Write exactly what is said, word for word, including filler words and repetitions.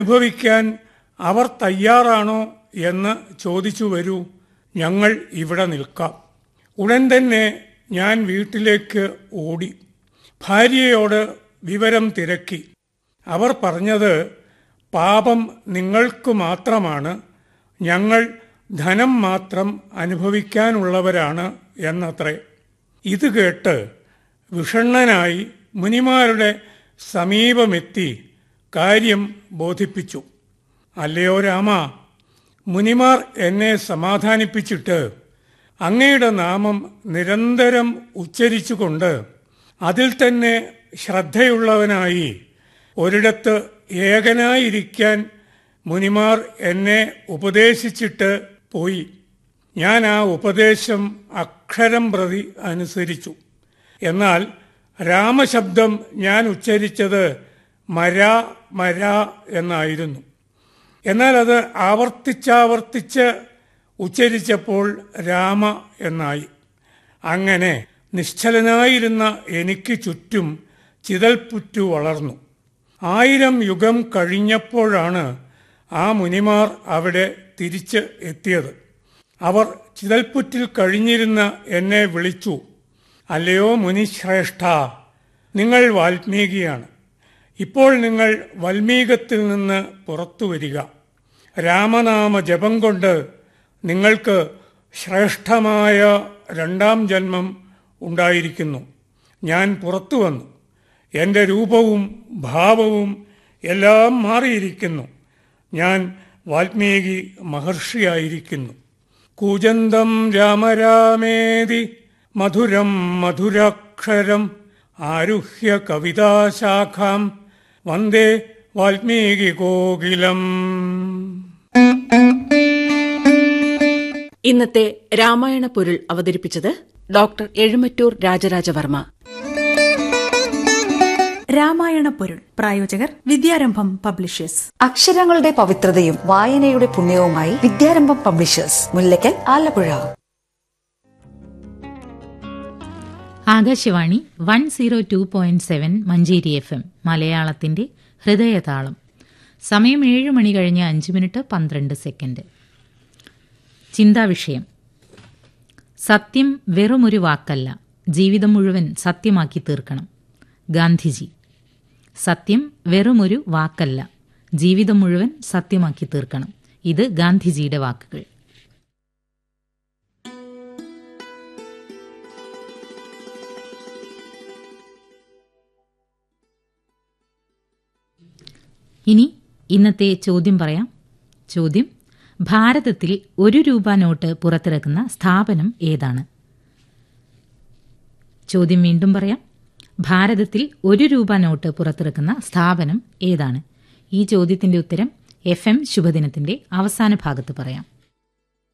അനുഭവിക്കാൻ അവർ തയ്യാറാണോ എന്ന് ചോദിച്ചു വരൂ, ഞങ്ങൾ ഇവിടെ നിൽക്കാം. ഉടൻ തന്നെ ഞാൻ വീട്ടിലേക്ക് ഓടി ഭാര്യയോട് വിവരം തിരക്കി. അവർ പറഞ്ഞത്, പാപം നിങ്ങൾക്ക് മാത്രമാണ്, ഞങ്ങൾ ധനം മാത്രം അനുഭവിക്കാനുള്ളവരാണ് എന്നത്രേ. ഇത് കേട്ട് വിഷണ്ണനായി മുനിമാരുടെ സമീപമെത്തി കാര്യം ബോധിപ്പിച്ചു. അല്ലയോ രാമ, മുനിമാർ എന്നെ സമാധാനിപ്പിച്ചിട്ട് അങ്ങയുടെ നാമം നിരന്തരം ഉച്ചരിച്ചുകൊണ്ട് അതിൽ തന്നെ ശ്രദ്ധയുള്ളവനായി ഒരിടത്ത് ഏകനായിരിക്കാൻ മുനിമാർ എന്നെ ഉപദേശിച്ചിട്ട് പോയി. ഞാൻ ആ ഉപദേശം അക്ഷരം പ്രതി അനുസരിച്ചു. എന്നാൽ രാമശബ്ദം ഞാൻ ഉച്ചരിച്ചത് മരാ മരാ എന്നായിരുന്നു. എന്നാൽ അത് ആവർത്തിച്ചാവർത്തിച്ച് ഉച്ചരിച്ചപ്പോൾ രാമ എന്നായി. അങ്ങനെ നിശ്ചലനായിരുന്ന എനിക്ക് ചുറ്റും ചിതൽപുറ്റു വളർന്നു. ആയിരം യുഗം കഴിഞ്ഞപ്പോഴാണ് ആ മുനിമാർ അവിടെ തിരിച്ച് എത്തിയത്. അവർ ചിതൽപുറ്റിൽ കഴിഞ്ഞിരുന്ന എന്നെ വിളിച്ചു. അല്ലയോ മുനിശ്രേഷ്ഠ, നിങ്ങൾ വാൽമീകിയാണ്. ഇപ്പോൾ നിങ്ങൾ വൽമീകത്തിൽ നിന്ന് പുറത്തു വരിക. രാമനാമ ജപം കൊണ്ട് നിങ്ങൾക്ക് ശ്രേഷ്ഠമായ രണ്ടാം ജന്മം ഉണ്ടായിരിക്കുന്നു. ഞാൻ പുറത്തു വന്നു. എൻ്റെ രൂപവും ഭാവവും എല്ലാം മാറിയിരിക്കുന്നു. ഞാൻ വാൽമീകി മഹർഷിയായിരിക്കുന്നു. കൂജന്തം രാമരാമേതി മധുരം മധുരാക്ഷരം ആരുഹ്യ കവിതാശാഖാം വന്ദേ വാൽമീകി കോകിലം. ഇന്നത്തെ രാമായണ പൊരുൾ അവതരിപ്പിച്ചത് ഡോക്ടർ എഴുമറ്റൂർ രാജരാജവർമ്മ. രാമായണ പൊരുൾ പ്രായോജകർ വിദ്യാരംഭം പബ്ലിഷേഴ്സ്. അക്ഷരങ്ങളുടെ പവിത്രതയും വായനയുടെ പുണ്യവുമായി വിദ്യാരംഭം publishers, Mullakkal, Alappuzha. Akashvani one zero two point seven Manjeri F M മലയാളത്തിന്റെ ഹൃദയതാളം. സമയം ഏഴ് മണി കഴിഞ്ഞ് അഞ്ച് മിനിറ്റ് പന്ത്രണ്ട് സെക്കൻഡ്. ചിന്താവിഷയം: സത്യം വെറുമൊരു വാക്കല്ല, ജീവിതം മുഴുവൻ സത്യമാക്കി തീർക്കണം. ഗാന്ധിജി. സത്യം വെറുമൊരു വാക്കല്ല, ജീവിതം മുഴുവൻ സത്യമാക്കി തീർക്കണം. ഇത് ഗാന്ധിജിയുടെ വാക്കുകൾ. ഇനി ഇന്നത്തെ ചോദ്യം പറയാം. ചോദ്യം: ഭാരതത്തിൽ ഒരു രൂപ നോട്ട് പുറത്തിറക്കുന്ന സ്ഥാപനം ഏതാണ്? ചോദ്യം വീണ്ടും പറയാം. ഭാരതത്തിൽ ഒരു രൂപ നോട്ട് പുറത്തിറക്കുന്ന സ്ഥാപനം ഏതാണ്? ഈ ചോദ്യത്തിന്റെ ഉത്തരം എഫ് എം ശുഭദിനത്തിന്റെ അവസാന ഭാഗത്ത് പറയാം.